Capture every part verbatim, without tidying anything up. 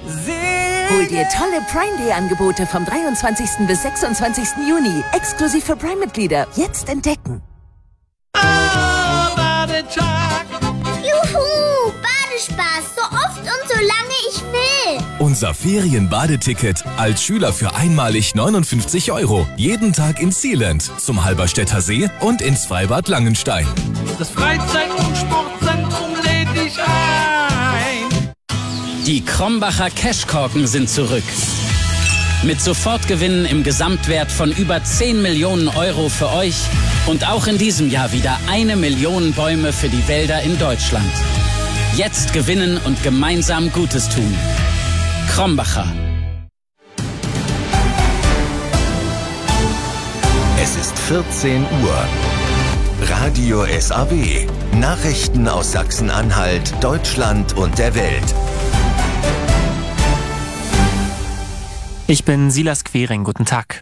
Hol dir tolle Prime Day Angebote vom dreiundzwanzigsten bis sechsundzwanzigsten Juni. Exklusiv für Prime-Mitglieder. Jetzt entdecken. Juhu, Badespaß. So oft und so lange ich will. Unser Ferienbadeticket als Schüler für einmalig neunundfünfzig Euro. Jeden Tag ins Sealand, zum Halberstädter See und ins Freibad Langenstein. Das Freizeit- und Sportzentrum lädt dich ein. Die Krombacher Cashkorken sind zurück. Mit Sofortgewinnen im Gesamtwert von über zehn Millionen Euro für euch und auch in diesem Jahr wieder eine Million Bäume für die Wälder in Deutschland. Jetzt gewinnen und gemeinsam Gutes tun. Krombacher. Es ist vierzehn Uhr. Radio S A W. Nachrichten aus Sachsen-Anhalt, Deutschland und der Welt. Ich bin Silas Quering, guten Tag.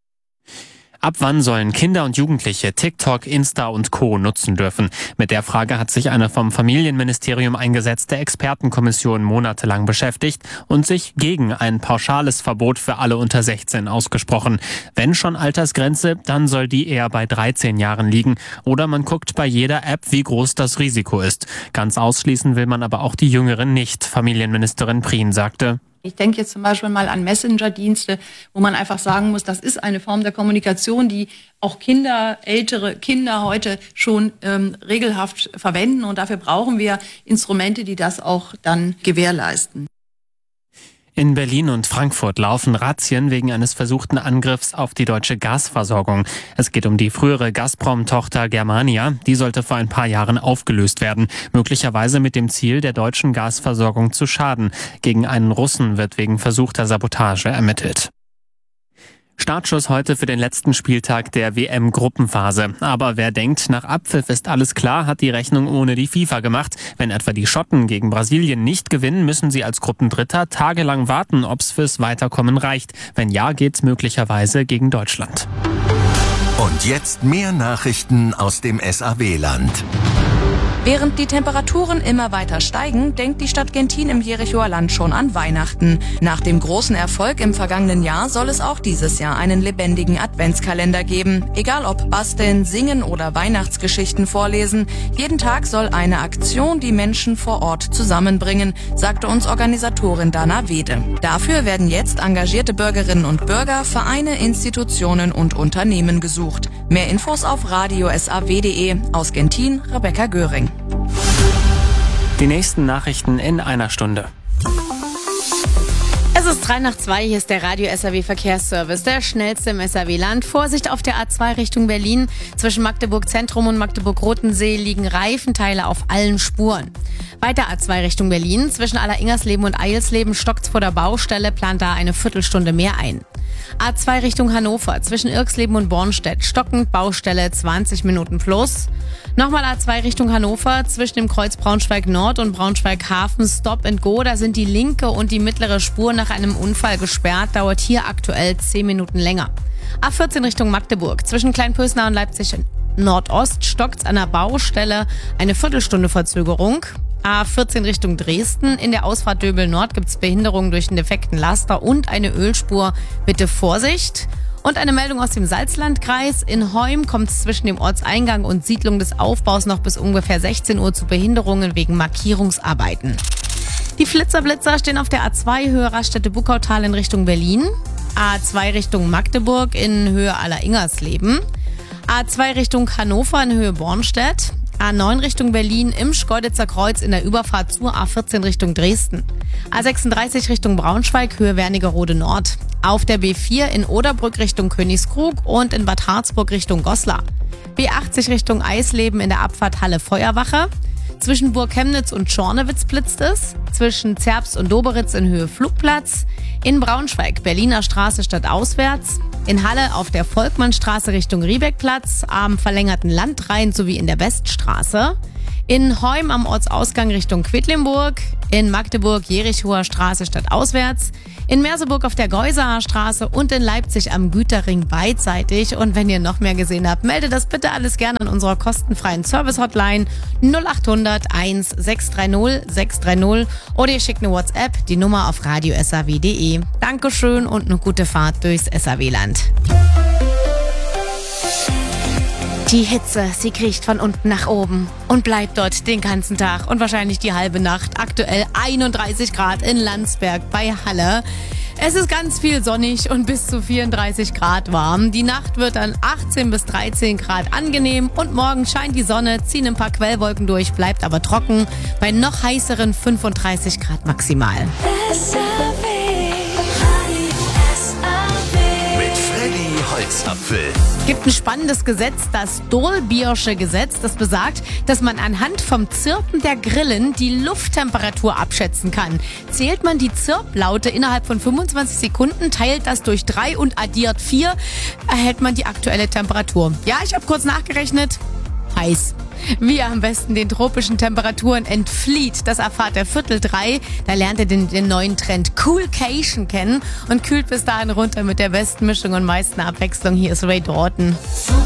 Ab wann sollen Kinder und Jugendliche TikTok, Insta und Co. nutzen dürfen? Mit der Frage hat sich eine vom Familienministerium eingesetzte Expertenkommission monatelang beschäftigt und sich gegen ein pauschales Verbot für alle unter sechzehn ausgesprochen. Wenn schon Altersgrenze, dann soll die eher bei dreizehn Jahren liegen. Oder man guckt bei jeder App, wie groß das Risiko ist. Ganz ausschließen will man aber auch die Jüngeren nicht. Familienministerin Prien sagte: Ich denke jetzt zum Beispiel mal an Messenger-Dienste, wo man einfach sagen muss, das ist eine Form der Kommunikation, die auch Kinder, ältere Kinder heute schon ähm, regelhaft verwenden. Und dafür brauchen wir Instrumente, die das auch dann gewährleisten. In Berlin und Frankfurt laufen Razzien wegen eines versuchten Angriffs auf die deutsche Gasversorgung. Es geht um die frühere Gazprom-Tochter Germania. Die sollte vor ein paar Jahren aufgelöst werden, möglicherweise mit dem Ziel, der deutschen Gasversorgung zu schaden. Gegen einen Russen wird wegen versuchter Sabotage ermittelt. Startschuss heute für den letzten Spieltag der W M-Gruppenphase. Aber wer denkt, nach Abpfiff ist alles klar, hat die Rechnung ohne die FIFA gemacht. Wenn etwa die Schotten gegen Brasilien nicht gewinnen, müssen sie als Gruppendritter tagelang warten, ob's fürs Weiterkommen reicht. Wenn ja, geht's möglicherweise gegen Deutschland. Und jetzt mehr Nachrichten aus dem S A W-Land. Während die Temperaturen immer weiter steigen, denkt die Stadt Gentin im Jerichoer Land schon an Weihnachten. Nach dem großen Erfolg im vergangenen Jahr soll es auch dieses Jahr einen lebendigen Adventskalender geben. Egal ob basteln, singen oder Weihnachtsgeschichten vorlesen, jeden Tag soll eine Aktion die Menschen vor Ort zusammenbringen, sagte uns Organisatorin Dana Wede. Dafür werden jetzt engagierte Bürgerinnen und Bürger, Vereine, Institutionen und Unternehmen gesucht. Mehr Infos auf radio s a w punkt d e. Aus Gentin, Rebecca Göring. Die nächsten Nachrichten in einer Stunde. Es ist drei nach zwei, hier ist der Radio S A W Verkehrsservice, der schnellste im S A W-Land. Vorsicht auf der A zwei Richtung Berlin. Zwischen Magdeburg Zentrum und Magdeburg-Rotensee liegen Reifenteile auf allen Spuren. Weiter A zwei Richtung Berlin. Zwischen Alleringersleben und Eilsleben stockt's vor der Baustelle, plant da eine Viertelstunde mehr ein. A zwei Richtung Hannover, zwischen Irksleben und Bornstedt, stockend Baustelle zwanzig Minuten plus. Nochmal A zwei Richtung Hannover, zwischen dem Kreuz Braunschweig Nord und Braunschweig Hafen, Stop and Go. Da sind die linke und die mittlere Spur nach einem Unfall gesperrt, dauert hier aktuell zehn Minuten länger. A vierzehn Richtung Magdeburg, zwischen Kleinpösner und Leipzig Nordost stockt's an der Baustelle, eine Viertelstunde Verzögerung. A vierzehn Richtung Dresden. In der Ausfahrt Döbel Nord gibt's Behinderungen durch einen defekten Laster und eine Ölspur. Bitte Vorsicht. Und eine Meldung aus dem Salzlandkreis. In Heum kommt es zwischen dem Ortseingang und Siedlung des Aufbaus noch bis ungefähr sechzehn Uhr zu Behinderungen wegen Markierungsarbeiten. Die Flitzerblitzer stehen auf der A zwei Höhe Raststätte-Buckautal in Richtung Berlin. A zwei Richtung Magdeburg in Höhe Alleringersleben. A zwei Richtung Hannover in Höhe Bornstedt. A neun Richtung Berlin im Schkeuditzer Kreuz in der Überfahrt zur A vierzehn Richtung Dresden. A sechsunddreißig Richtung Braunschweig, Höhe Wernigerode Nord. Auf der B vier in Oderbrück Richtung Königskrug und in Bad Harzburg Richtung Goslar. B achtzig Richtung Eisleben in der Abfahrt Halle Feuerwache. Zwischen Burg Chemnitz und Schornewitz blitzt es. Zwischen Zerbst und Doberitz in Höhe Flugplatz. In Braunschweig Berliner Straße stadtauswärts. In Halle auf der Volkmannstraße Richtung Riebeckplatz, am verlängerten Landrain sowie in der Weststraße. In Heum am Ortsausgang Richtung Quedlinburg, in Magdeburg Jerichower Straße stadtauswärts, in Merseburg auf der Geusaer Straße und in Leipzig am Güterring beidseitig. Und wenn ihr noch mehr gesehen habt, meldet das bitte alles gerne an unserer kostenfreien Service-Hotline null acht hundert eins sechs drei null sechs drei null oder ihr schickt eine WhatsApp, die Nummer auf radio s a w punkt d e. Dankeschön und eine gute Fahrt durchs S A W-Land. Die Hitze, sie kriecht von unten nach oben und bleibt dort den ganzen Tag und wahrscheinlich die halbe Nacht. Aktuell einunddreißig Grad in Landsberg bei Halle. Es ist ganz viel sonnig und bis zu vierunddreißig Grad warm. Die Nacht wird dann achtzehn bis dreizehn Grad angenehm und morgen scheint die Sonne, ziehen ein paar Quellwolken durch, bleibt aber trocken bei noch heißeren fünfunddreißig Grad maximal. Holzapfel. Gibt ein spannendes Gesetz, das Dohlbiersche Gesetz, das besagt, dass man anhand vom Zirpen der Grillen die Lufttemperatur abschätzen kann. Zählt man die Zirplaute innerhalb von fünfundzwanzig Sekunden, teilt das durch drei und addiert vier, erhält man die aktuelle Temperatur. Ja, ich habe kurz nachgerechnet. Heiß. Wie ihr am besten den tropischen Temperaturen entflieht, das erfahrt ihr Viertel drei. Da lernt ihr den, den neuen Trend Coolcation kennen und kühlt bis dahin runter mit der besten Mischung und meisten Abwechslung. Hier ist Ray Dalton.